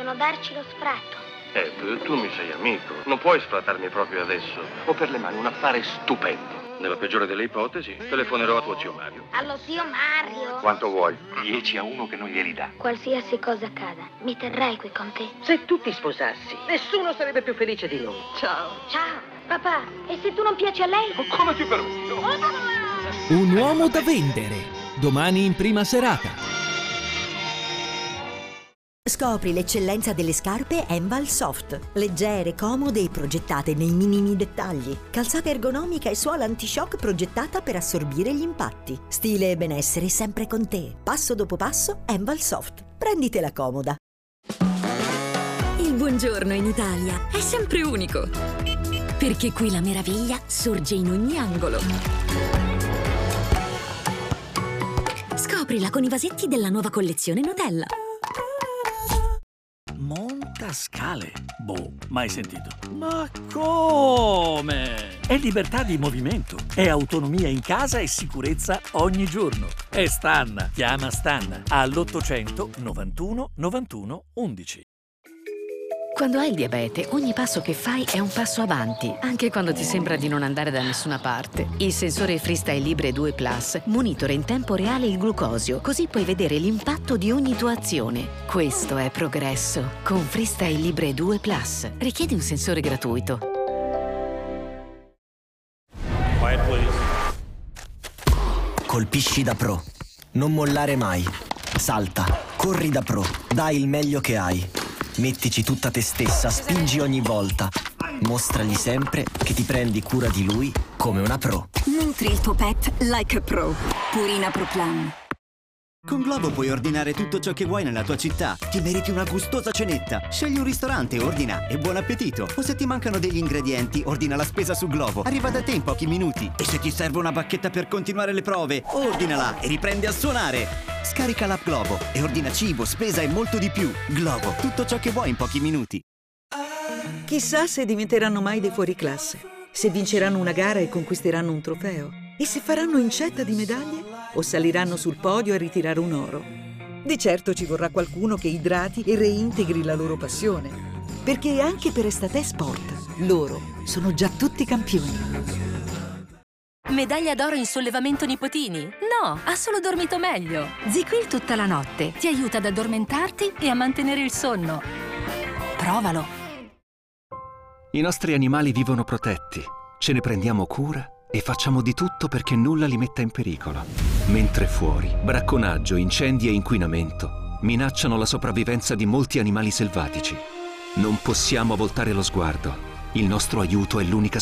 devono darci lo sfratto. Tu mi sei amico. Non puoi sfrattarmi proprio adesso. Ho per le mani un affare stupendo. Nella peggiore delle ipotesi, telefonerò a tuo zio Mario. Allo zio Mario? Quanto vuoi? 10-1 che non glieli dà. Qualsiasi cosa accada, mi terrai qui con te. Se tu ti sposassi, nessuno sarebbe più felice di noi. Ciao. Ciao. Papà, e se tu non piaci a lei? Come ti permetti? Un uomo da vendere. Domani in prima serata. Scopri l'eccellenza delle scarpe Enval Soft. Leggere, comode e progettate nei minimi dettagli. Calzata ergonomica e suola anti-shock progettata per assorbire gli impatti. Stile e benessere sempre con te. Passo dopo passo, Enval Soft. Prenditela comoda. Il buongiorno in Italia è sempre unico. Perché qui la meraviglia sorge in ogni angolo. Scoprila con i vasetti della nuova collezione Nutella. Montascale? Boh, mai sentito. Ma come? È libertà di movimento, è autonomia in casa e sicurezza ogni giorno. È Stan. Chiama Stan all'800 91 91 11. Quando hai il diabete, ogni passo che fai è un passo avanti, anche quando ti sembra di non andare da nessuna parte. Il sensore Freestyle Libre 2 Plus monitora in tempo reale il glucosio, così puoi vedere l'impatto di ogni tua azione. Questo è progresso. Con Freestyle Libre 2 Plus. Richiedi un sensore gratuito. Quiet, please. Colpisci da pro. Non mollare mai. Salta. Corri da pro. Dai il meglio che hai. Mettici tutta te stessa, spingi ogni volta. Mostragli sempre che ti prendi cura di lui come una pro. Nutri il tuo pet like a pro. Purina Pro Plan. Con Glovo puoi ordinare tutto ciò che vuoi nella tua città. Ti meriti una gustosa cenetta. Scegli un ristorante, ordina e buon appetito. O se ti mancano degli ingredienti, ordina la spesa su Glovo. Arriva da te in pochi minuti. E se ti serve una bacchetta per continuare le prove, ordinala e riprendi a suonare. Scarica l'app Glovo e ordina cibo, spesa e molto di più. Glovo, tutto ciò che vuoi in pochi minuti. Chissà se diventeranno mai dei fuoriclasse, se vinceranno una gara e conquisteranno un trofeo, e se faranno incetta di medaglie o saliranno sul podio a ritirare un oro. Di certo ci vorrà qualcuno che idrati e reintegri la loro passione, perché anche per Estate Sport loro sono già tutti campioni. Medaglia d'oro in sollevamento nipotini? No, ha solo dormito meglio. ZzzQuil tutta la notte ti aiuta ad addormentarti e a mantenere il sonno. Provalo. I nostri animali vivono protetti, ce ne prendiamo cura e facciamo di tutto perché nulla li metta in pericolo. Mentre fuori, bracconaggio, incendi e inquinamento minacciano la sopravvivenza di molti animali selvatici. Non possiamo voltare lo sguardo. Il nostro aiuto è l'unica